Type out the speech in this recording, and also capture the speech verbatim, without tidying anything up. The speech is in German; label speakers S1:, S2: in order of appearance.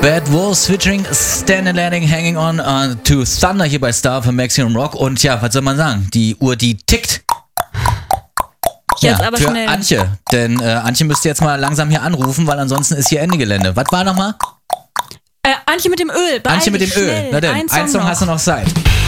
S1: Bad Wolves featuring Standing Landing, Hanging On uh, to Thunder hier bei Star für Maximum Rock. Und ja, was soll man sagen? Die Uhr, die tickt.
S2: Jetzt
S1: ja,
S2: aber
S1: für
S2: schnell.
S1: Antje. Denn äh, Antje müsste jetzt mal langsam hier anrufen, weil ansonsten ist hier Ende Gelände. Was war nochmal?
S2: Äh, Antje mit dem Öl. Beeil
S1: Antje mit dem
S2: dich
S1: Öl.
S2: schnell.
S1: Na denn,
S2: ein Song,
S1: ein Song
S2: noch.
S1: hast du noch Zeit.